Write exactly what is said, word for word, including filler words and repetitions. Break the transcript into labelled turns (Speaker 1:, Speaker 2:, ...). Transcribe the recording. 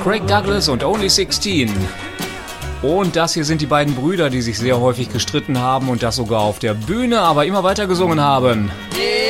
Speaker 1: Craig Douglas und Only sixteen. Und das hier sind die beiden Brüder, die sich sehr häufig gestritten haben und das sogar auf der Bühne, aber immer weiter gesungen haben.